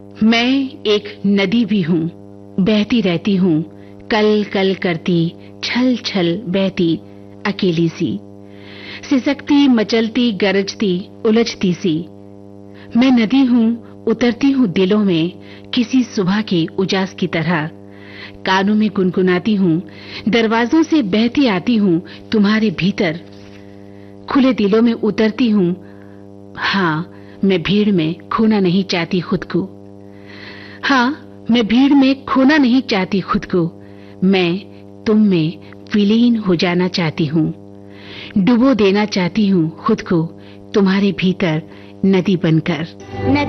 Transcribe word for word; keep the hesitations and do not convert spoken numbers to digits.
मैं एक नदी भी हूँ, बहती रहती हूँ, कल कल करती, छल छल बहती, अकेली सी, सिसकती, मचलती, गरजती, उलझती सी। मैं नदी हूँ, उतरती हूँ दिलों में, किसी सुबह की उजास की तरह। कानों में गुनगुनाती हूँ, दरवाजों से बहती आती हूँ, तुम्हारे भीतर खुले दिलों में उतरती हूँ। हाँ, मैं भीड़ में खोना नहीं चाहती खुद को। हाँ, मैं भीड़ में खोना नहीं चाहती खुद को। मैं तुम में विलीन हो जाना चाहती हूँ, डुबो देना चाहती हूँ खुद को तुम्हारे भीतर नदी बनकर। नदी